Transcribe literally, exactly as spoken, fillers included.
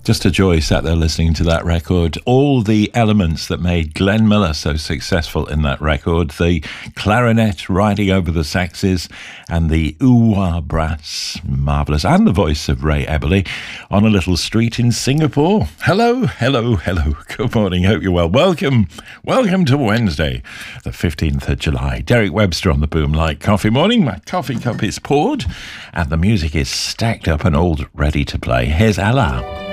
Just a joy sat there listening to that record. All the elements that made Glenn Miller so successful in that record. The clarinet riding over the saxes and the ooh-wah brass. Marvellous. And the voice of Ray Eberle on a little street in Singapore. Hello, hello, hello. Good morning. Hope you're well. Welcome. Welcome to Wednesday, the fifteenth of July. Derek Webster on the Boom Like Coffee morning. My coffee cup is poured and the music is stacked up and all ready to play. Here's Ella.